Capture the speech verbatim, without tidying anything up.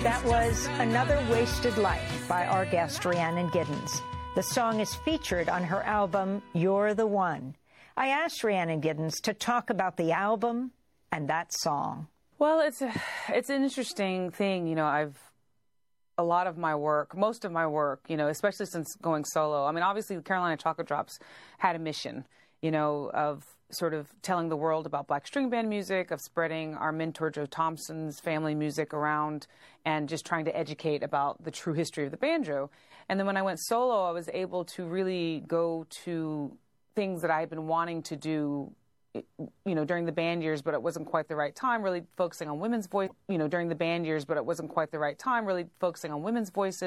That was Another Wasted Life by our guest Rhiannon Giddens. The song is featured on her album, You're the One. I asked Rhiannon Giddens to talk about the album and that song. Well, it's a, it's an interesting thing. You know, I've, a lot of my work, most of my work, you know, especially since going solo, I mean, obviously Carolina Chocolate Drops had a mission, you know, of sort of telling the world about Black string band music, of spreading our mentor Joe Thompson's family music around, and just trying to educate about the true history of the banjo. And then when I went solo, I was able to really go to things that I had been wanting to do, you know, during the band years, but it wasn't quite the right time, really focusing on women's voice, you know, during the band years, but it wasn't quite the right time, really focusing on women's voices.